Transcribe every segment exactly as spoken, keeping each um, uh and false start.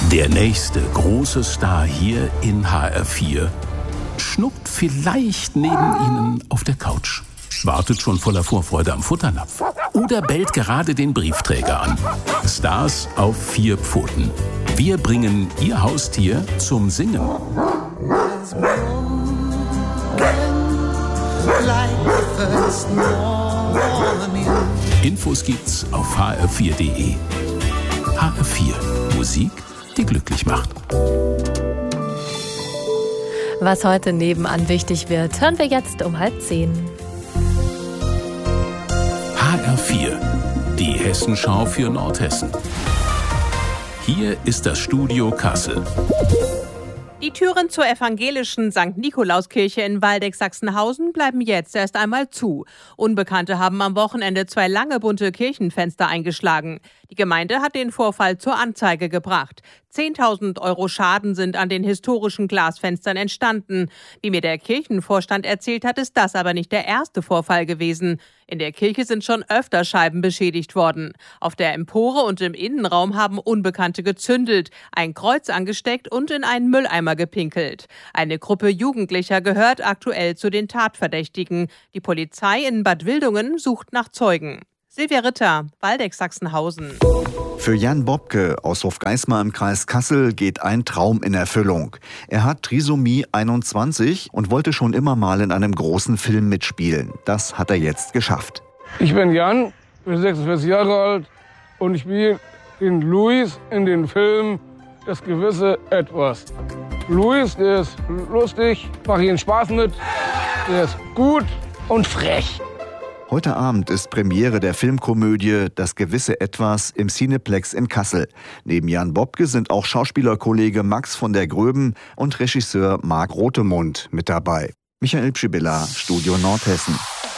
Der nächste große Star hier in H R vier schnuppt vielleicht neben Ihnen auf der Couch, wartet schon voller Vorfreude am Futternapf oder bellt gerade den Briefträger an. Stars auf vier Pfoten. Wir bringen Ihr Haustier zum Singen. Infos gibt's auf h r vier punkt d e. H R vier. Musik, die glücklich macht. Was heute nebenan wichtig wird, hören wir jetzt um halb zehn. H R vier. Die Hessenschau für Nordhessen. Hier ist das Studio Kassel. Die Türen zur evangelischen Sankt Nikolauskirche in Waldeck-Sachsenhausen bleiben jetzt erst einmal zu. Unbekannte haben am Wochenende zwei lange bunte Kirchenfenster eingeschlagen. Die Gemeinde hat den Vorfall zur Anzeige gebracht. zehntausend Euro Schaden sind an den historischen Glasfenstern entstanden. Wie mir der Kirchenvorstand erzählt hat, ist das aber nicht der erste Vorfall gewesen. In der Kirche sind schon öfter Scheiben beschädigt worden. Auf der Empore und im Innenraum haben Unbekannte gezündelt, ein Kreuz angesteckt und in einen Mülleimer gepinkelt. Eine Gruppe Jugendlicher gehört aktuell zu den Tatverdächtigen. Die Polizei in Bad Wildungen sucht nach Zeugen. Silvia Ritter, Waldeck-Sachsenhausen. Für Jan Bobke aus Hofgeismar im Kreis Kassel geht ein Traum in Erfüllung. Er hat Trisomie einundzwanzig und wollte schon immer mal in einem großen Film mitspielen. Das hat er jetzt geschafft. Ich bin Jan, bin sechsundvierzig Jahre alt und ich spiele den Luis in den Film Das gewisse Etwas. Luis, der ist lustig, macht ihnen Spaß mit, der ist gut und frech. Heute Abend ist Premiere der Filmkomödie Das gewisse Etwas im Cineplex in Kassel. Neben Jan Bobke sind auch Schauspielerkollege Max von der Gröben und Regisseur Marc Rothemund mit dabei. Michael Pschibilla, Studio Nordhessen.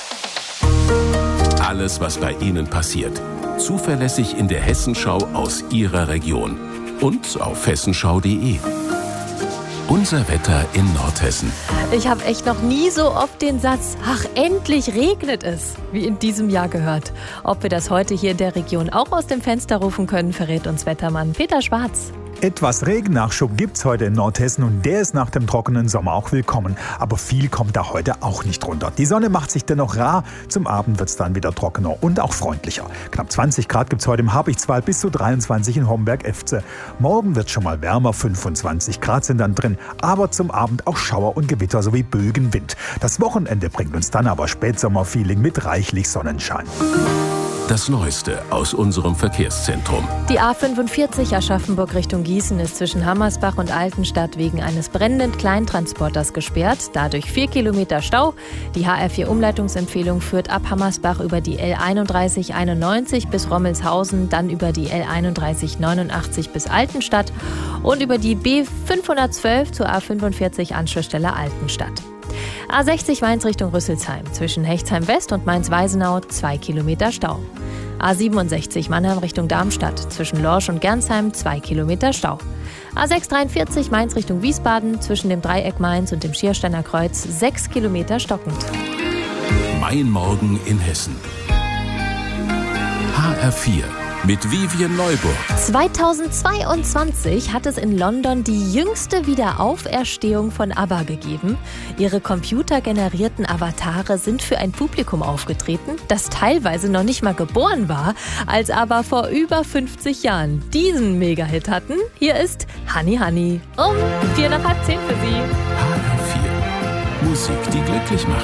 Alles, was bei Ihnen passiert. Zuverlässig in der Hessenschau aus Ihrer Region. Und auf hessenschau punkt d e. Unser Wetter in Nordhessen. Ich habe echt noch nie so oft den Satz, ach, endlich regnet es, wie in diesem Jahr gehört. Ob wir das heute hier in der Region auch aus dem Fenster rufen können, verrät uns Wettermann Peter Schwarz. Etwas Regennachschub gibt's heute in Nordhessen und der ist nach dem trockenen Sommer auch willkommen. Aber viel kommt da heute auch nicht runter. Die Sonne macht sich dennoch rar. Zum Abend wird's dann wieder trockener und auch freundlicher. Knapp zwanzig Grad gibt's heute im Habichtswald, bis zu dreiundzwanzig in Homberg-Efze. Morgen wird's schon mal wärmer, fünfundzwanzig Grad sind dann drin. Aber zum Abend auch Schauer und Gewitter sowie Bögenwind. Das Wochenende bringt uns dann aber Spätsommerfeeling mit reichlich Sonnenschein. Das Neueste aus unserem Verkehrszentrum. Die A fünfundvierzig Aschaffenburg Richtung Gießen ist zwischen Hammersbach und Altenstadt wegen eines brennenden Kleintransporters gesperrt. Dadurch vier Kilometer Stau. Die H R vier Umleitungsempfehlung führt ab Hammersbach über die L einunddreißig einundneunzig bis Rommelshausen, dann über die L einunddreißig neunundachtzig bis Altenstadt und über die B fünfhundertzwölf zur A fünfundvierzig Anschlussstelle Altenstadt. A sechzig Mainz Richtung Rüsselsheim. Zwischen Hechtsheim West und Mainz-Weisenau zwei Kilometer Stau. A siebenundsechzig Mannheim Richtung Darmstadt. Zwischen Lorsch und Gernsheim zwei Kilometer Stau. A sechshundertdreiundvierzig Mainz Richtung Wiesbaden. Zwischen dem Dreieck Mainz und dem Schiersteiner Kreuz sechs Kilometer stockend. Mein Morgen in Hessen. H R vier. Mit Vivian Neuburg. zweitausendzweiundzwanzig hat es in London die jüngste Wiederauferstehung von ABBA gegeben. Ihre computergenerierten Avatare sind für ein Publikum aufgetreten, das teilweise noch nicht mal geboren war, als ABBA vor über fünfzig Jahren diesen Mega-Hit hatten. Hier ist Honey Honey um vier nach halb zehn für Sie. H R vier. Musik, die glücklich macht.